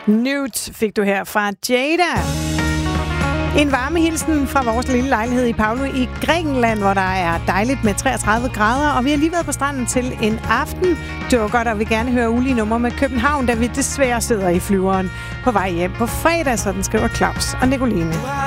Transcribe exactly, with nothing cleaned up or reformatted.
Nude fik du her fra Jada. En varme hilsen fra vores lille lejlighed i Paolo i Grækenland, hvor der er dejligt med treogtredive grader, og vi har lige været på stranden til en aften. Dukker, der vil gerne høre ulige numre med København, da vi desværre sidder i flyveren på vej hjem på fredag, sådan skriver Claus og Nicoline.